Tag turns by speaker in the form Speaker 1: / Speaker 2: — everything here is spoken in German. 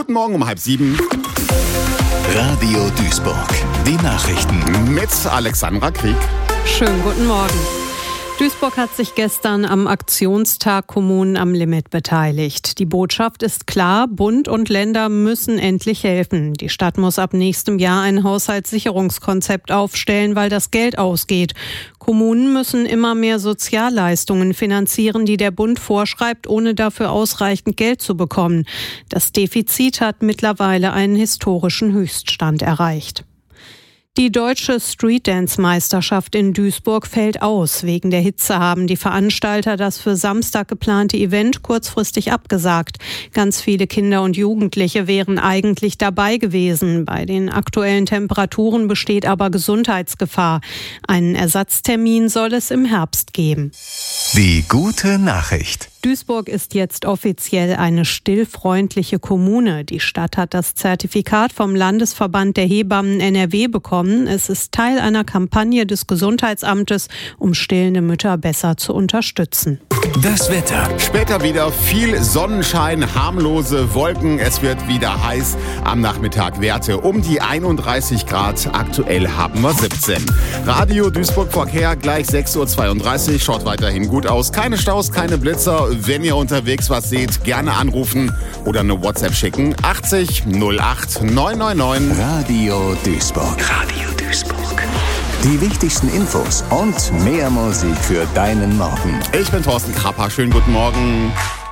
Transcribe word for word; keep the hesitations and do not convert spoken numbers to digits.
Speaker 1: Guten Morgen um halb sieben.
Speaker 2: Radio Duisburg. Die Nachrichten.
Speaker 1: Mit Alexandra Krieg.
Speaker 3: Schönen guten Morgen. Duisburg hat sich gestern am Aktionstag Kommunen am Limit beteiligt. Die Botschaft ist klar, Bund und Länder müssen endlich helfen. Die Stadt muss ab nächstem Jahr ein Haushaltssicherungskonzept aufstellen, weil das Geld ausgeht. Kommunen müssen immer mehr Sozialleistungen finanzieren, die der Bund vorschreibt, ohne dafür ausreichend Geld zu bekommen. Das Defizit hat mittlerweile einen historischen Höchststand erreicht. Die deutsche Streetdance-Meisterschaft in Duisburg fällt aus. Wegen der Hitze haben die Veranstalter das für Samstag geplante Event kurzfristig abgesagt. Ganz viele Kinder und Jugendliche wären eigentlich dabei gewesen. Bei den aktuellen Temperaturen besteht aber Gesundheitsgefahr. Einen Ersatztermin soll es im Herbst geben.
Speaker 2: Die gute Nachricht.
Speaker 3: Duisburg ist jetzt offiziell eine stillfreundliche Kommune. Die Stadt hat das Zertifikat vom Landesverband der Hebammen N R W bekommen. Es ist Teil einer Kampagne des Gesundheitsamtes, um stillende Mütter besser zu unterstützen.
Speaker 2: Das Wetter.
Speaker 1: Später wieder viel Sonnenschein, harmlose Wolken. Es wird wieder heiß. Am Nachmittag Werte um die einunddreißig Grad. Aktuell haben wir siebzehn. Radio Duisburg Verkehr gleich sechs Uhr zweiunddreißig. Schaut weiterhin gut aus. Keine Staus, keine Blitzer. Wenn ihr unterwegs was seht, gerne anrufen oder eine WhatsApp schicken. achtzig null acht neun neun neun.
Speaker 2: Radio Duisburg. Radio Duisburg. Die wichtigsten Infos und mehr Musik für deinen Morgen.
Speaker 1: Ich bin Thorsten Krapper. Schönen guten Morgen.